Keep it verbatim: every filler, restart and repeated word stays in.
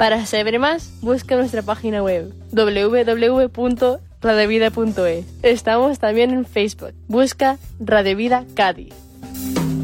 Para saber más, busca nuestra página web doble u doble u doble u punto radiovida punto es. Estamos también en Facebook. Busca Radio Vida Cádiz.